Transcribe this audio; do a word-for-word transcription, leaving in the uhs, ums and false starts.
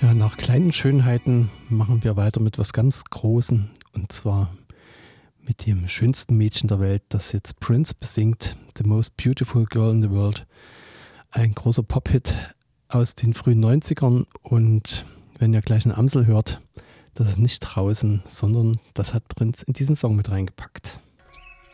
Ja, nach kleinen Schönheiten machen wir weiter mit was ganz Großem, und zwar mit dem schönsten Mädchen der Welt, das jetzt Prince besingt, The Most Beautiful Girl in the World. Ein großer Pop-Hit aus den frühen neunzigern, und wenn ihr gleich eine Amsel hört, das ist nicht draußen, sondern das hat Prince in diesen Song mit reingepackt.